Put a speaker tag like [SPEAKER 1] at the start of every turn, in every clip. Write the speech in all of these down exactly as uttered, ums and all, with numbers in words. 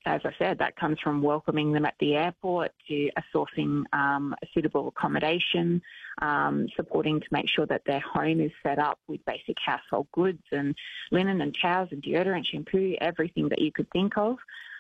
[SPEAKER 1] as I said, that comes from welcoming them at the airport to sourcing um, suitable accommodation, um, supporting to make sure that their home is set up with basic household goods and linen and towels and deodorant, shampoo, everything that you could think of.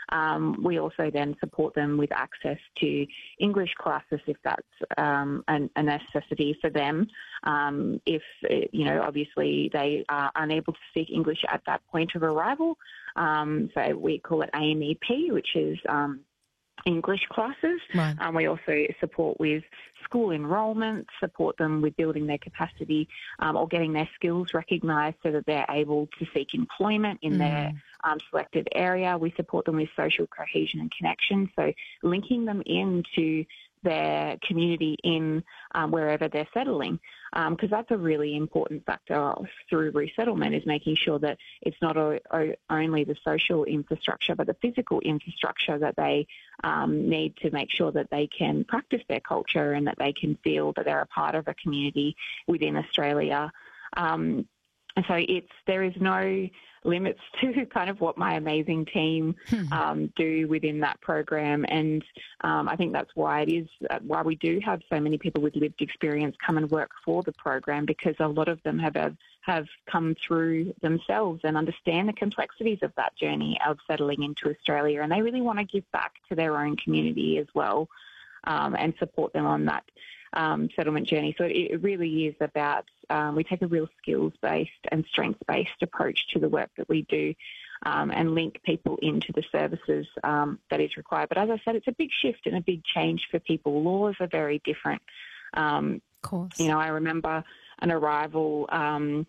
[SPEAKER 1] Um, we also then support them with access to English classes if that's um, an, a necessity for them. Um, if, you know, obviously they are unable to speak English at that point of arrival. Um, so we call it A M E P, which is um, English classes.
[SPEAKER 2] Right.
[SPEAKER 1] Um, we also support with school enrolment, support them with building their capacity um, or getting their skills recognised so that they're able to seek employment in mm. their um, selected area. We support them with social cohesion and connection, so linking them into their community in um, wherever they're settling, because um, that's a really important factor through resettlement, is making sure that it's not o- o- only the social infrastructure but the physical infrastructure that they um, need to make sure that they can practice their culture and that they can feel that they're a part of a community within Australia. Um, and so it's there is no limits to kind of what my amazing team um, do within that program. And um, I think that's why it is, uh, why we do have so many people with lived experience come and work for the program, because a lot of them have, have, have come through themselves and understand the complexities of that journey of settling into Australia. And they really want to give back to their own community as well um, and support them on that Um, settlement journey. So it, it really is about, um, we take a real skills-based and strengths-based approach to the work that we do um, and link people into the services um, that is required. But as I said, it's a big shift and a big change for people. Laws are very different. Um,
[SPEAKER 2] of course.
[SPEAKER 1] You know, I remember an arrival um,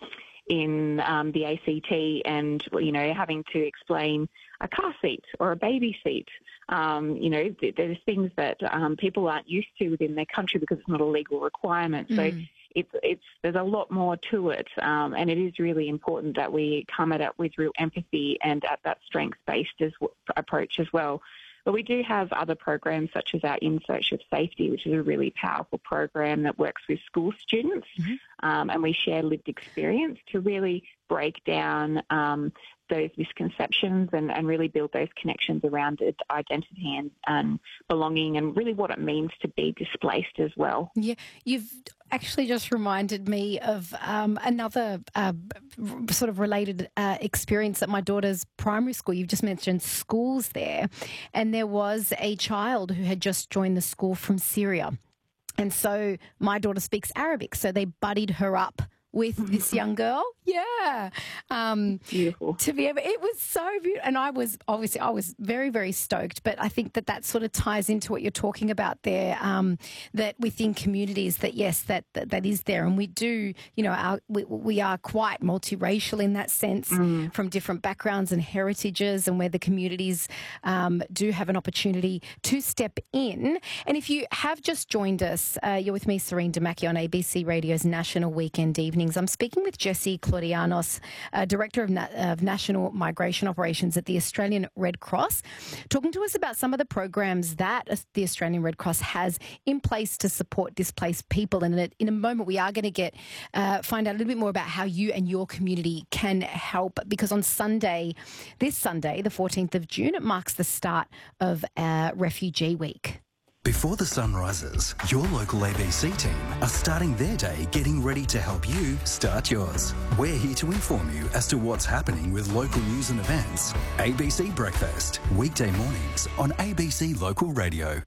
[SPEAKER 1] in um, the A C T and, you know, having to explain a car seat or a baby seat. Um, you know, th- there's things that um, people aren't used to within their country because it's not a legal requirement. Mm. So it's it's there's a lot more to it, um, and it is really important that we come at it with real empathy and at that strengths-based as w- approach as well. But we do have other programs such as our In Search of Safety, which is a really powerful program that works with school students, mm-hmm. um, and we share lived experience to really break down um, those misconceptions and, and really build those connections around it, identity and, and belonging, and really what it means to be displaced as well.
[SPEAKER 2] Yeah, you've actually just reminded me of um, another uh, sort of related uh, experience at my daughter's primary school. You've just mentioned schools there, and there was a child who had just joined the school from Syria. And so my daughter speaks Arabic, so they buddied her up with this young girl. Yeah. Um,
[SPEAKER 1] beautiful.
[SPEAKER 2] To be able, it was so beautiful. And I was, obviously, I was very, very stoked. But I think that that sort of ties into what you're talking about there, um, that within communities that, yes, that, that that is there. And we do, you know, our, we, we are quite multiracial in that sense, mm. from different backgrounds and heritages, and where the communities um, do have an opportunity to step in. And if you have just joined us, uh, you're with me, Serene Damaki, on A B C Radio's National Weekend Evening. I'm speaking with Jessie Claudianos, uh, Director of, Na- of National Migration Operations at the Australian Red Cross, talking to us about some of the programs that the Australian Red Cross has in place to support displaced people. And in a, in a moment, we are going to get uh, find out a little bit more about how you and your community can help, because on Sunday, this Sunday, the fourteenth of June, it marks the start of uh, Refugee Week.
[SPEAKER 3] Before the sun rises, your local A B C team are starting their day getting ready to help you start yours. We're here to inform you as to what's happening with local news and events. A B C Breakfast, weekday mornings on A B C Local Radio.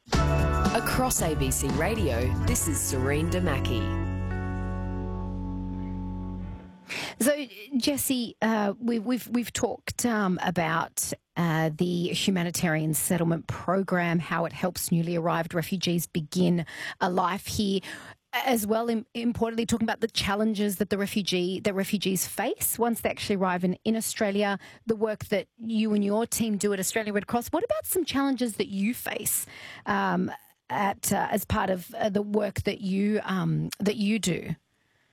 [SPEAKER 4] Across A B C Radio, this is Serene Damaki.
[SPEAKER 2] So, Jessie, uh, we, we've we've talked um, about uh, the humanitarian settlement program, how it helps newly arrived refugees begin a life here, as well. Im- importantly, talking about the challenges that the refugee that refugees face once they actually arrive in, in Australia. The work that you and your team do at Australian Red Cross. What about some challenges that you face um, at uh, as part of uh, the work that you um, that you do?